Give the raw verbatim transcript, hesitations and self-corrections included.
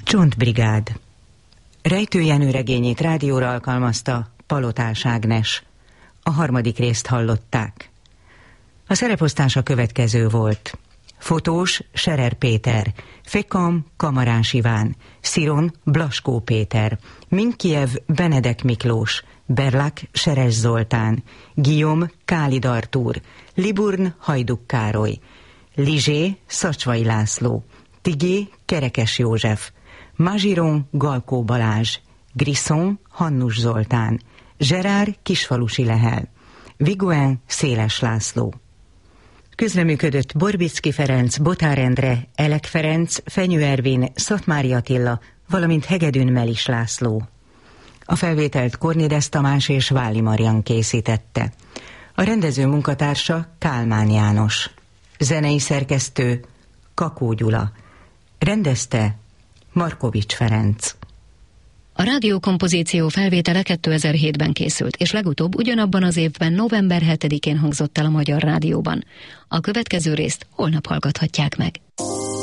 Csontbrigád. Rejtő Jenő regényét rádióra alkalmazta Palotás Ágnes. A harmadik részt hallották. A szereposztás a következő volt. Fotós Serer Péter, Fekam Kamarás Iván, Sziron Blaskó Péter, Minkiev Benedek Miklós, Berlak Seres Zoltán, Guillaume Kálid Artúr, Liburn Hajduk Károly, Lizsé Szacsvai László, Tigé Kerekes József, Mazsiron Galkó Balázs, Grisson Hannus Zoltán, Zserár Kisfalusi Lehel, Viguen Széles László. Közreműködött Borbicki Ferenc, Botár Endre, Elek Ferenc, Fenyő Ervin, Szatmári Attila, valamint Hegedűn Melis László. A felvételt Kornédesz Tamás és Váli Marian készítette. A rendező munkatársa Kálmán János. Zenei szerkesztő Kakó Gyula. Rendezte Markovics Ferenc. A rádiókompozíció felvétele kétezer-hétben készült, és legutóbb ugyanabban az évben november hetedikén hangzott el a Magyar Rádióban. A következő részt holnap hallgathatják meg.